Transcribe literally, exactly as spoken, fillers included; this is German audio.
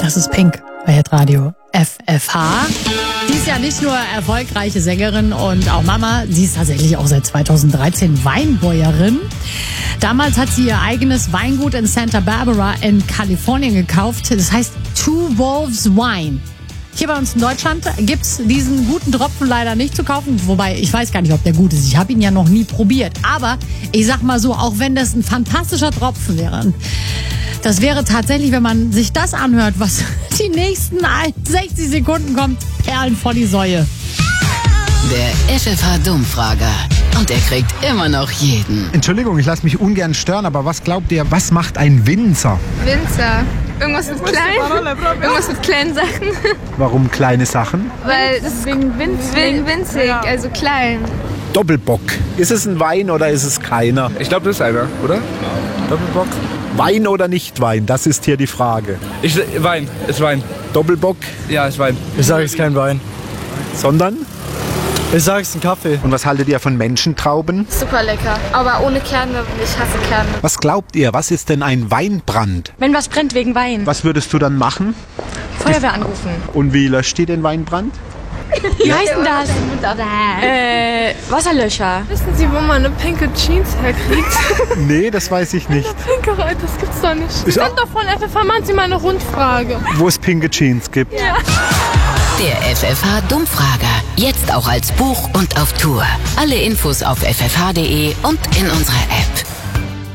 Das ist Pink bei Hitradio F F H. Sie ist ja nicht nur erfolgreiche Sängerin und auch Mama, sie ist tatsächlich auch seit zweitausenddreizehn Weinbäuerin. Damals hat sie ihr eigenes Weingut in Santa Barbara in Kalifornien gekauft. Das heißt Two Wolves Wine. Hier bei uns in Deutschland gibt's diesen guten Tropfen leider nicht zu kaufen. Wobei, ich weiß gar nicht, ob der gut ist. Ich habe ihn ja noch nie probiert. Aber ich sag mal so, auch wenn das ein fantastischer Tropfen wäre, das wäre tatsächlich, wenn man sich das anhört, was die nächsten sechzig Sekunden kommt, Perlen vor die Säue. Der F F H-Dummfrager. Und er kriegt immer noch jeden. Entschuldigung, ich lasse mich ungern stören, aber was glaubt ihr, was macht ein Winzer? Winzer. Irgendwas mit klein. Irgendwas mit kleinen Sachen. Warum kleine Sachen? Weil das ist wegen winzig, winzig, also klein. Doppelbock. Ist es ein Wein oder ist es keiner? Ich glaube, das ist einer, oder? Doppelbock? Wein oder nicht Wein? Das ist hier die Frage. Ich, Wein, ist Wein. Doppelbock? Ja, ist Wein. Ich sage, es ist kein Wein. Sondern? Ich sage, es ist ein Kaffee. Und was haltet ihr von Menschentrauben? Super lecker, aber ohne Kerne. Ich hasse Kerne. Was glaubt ihr, was ist denn ein Weinbrand? Wenn was brennt wegen Wein. Was würdest du dann machen? Feuerwehr anrufen. Und wie löscht ihr den Weinbrand? Wie heißt denn das? Äh, Wasserlöscher. Wissen Sie, wo man eine pinke Jeans herkriegt? Nee, das weiß ich nicht. Pinke, das gibt's doch nicht. Sie Ist sind doch von F F H, machen Sie mal eine Rundfrage. Wo es pinke Jeans gibt. Ja. Der F F H-Dummfrager. Jetzt auch als Buch und auf Tour. Alle Infos auf f f h punkt d e und in unserer App.